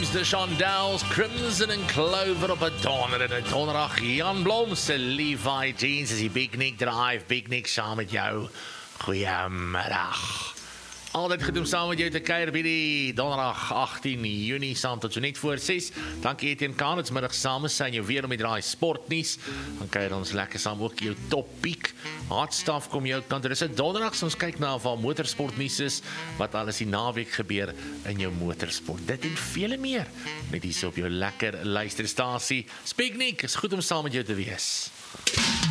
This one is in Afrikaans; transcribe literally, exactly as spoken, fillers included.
James de Chandel's Crimson and Clover op 'n donder en 'n donderdag. Jan Blom se Levi Jeans is die Big Nick Drive. Big Nick saam met jou. Goeiemiddag. Altyd goed om saam met jou te kuier by die donderdag agtien Junie saam tot so net voor ses. Dankie Etienne Kahn, dit is middag saam zijn jou weer om die draai sportnuus. Dan kuier ons lekker saam ook jou top piek. Hot stuff kom jou kant. Dit is 'n donderdag, ons kyk na waar motorsportnuus is, wat alles die naweek gebeur in jou motorsport. Dit en vele meer. Net hier so op jou lekker luisterstasie. Big Nick, is goed om saam met jou te wees.